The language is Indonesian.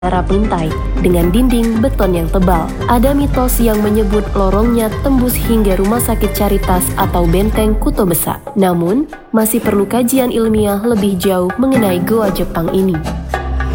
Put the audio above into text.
Pintai dengan dinding beton yang tebal. Ada mitos yang menyebut lorongnya tembus hingga Rumah Sakit Caritas atau Benteng Kuto Besa. Namun, masih perlu kajian ilmiah lebih jauh mengenai goa Jepang ini.